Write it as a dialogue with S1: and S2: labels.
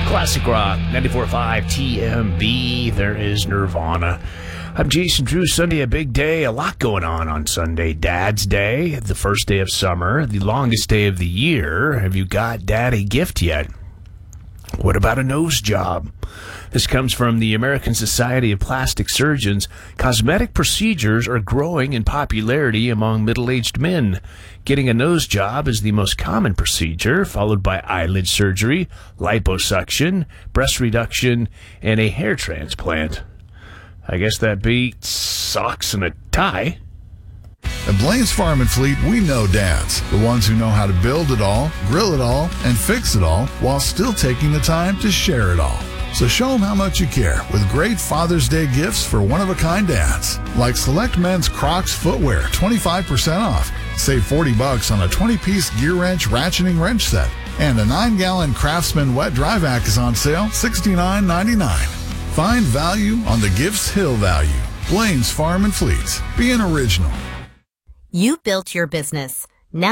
S1: Classic Rock, 94.5 TMB. There is Nirvana. I'm Jason Drew. Sunday, a big day. A lot going on Sunday. Dad's Day, the first day of summer, the longest day of the year. Have you got Dad a gift yet? What about a nose job? This comes from the American Society of Plastic Surgeons. Cosmetic procedures are growing in popularity among middle-aged men. Getting a nose job is the most common procedure, followed by eyelid surgery, liposuction, breast reduction, and a hair transplant. I guess that beats socks and a tie.
S2: At Blaine's Farm and Fleet, we know dads, the ones who know how to build it all, grill it all, and fix it all while still taking the time to share it all. So show them how much you care with great Father's Day gifts for one-of-a-kind dads. Like select men's Crocs footwear, 25% off. Save $40 on a 20-piece gear wrench ratcheting wrench set. And a 9-gallon Craftsman wet dry vac is on sale, $69.99. Find value on the Gifts Hill value. Blaine's Farm and Fleet. Be an original.
S3: You built your business.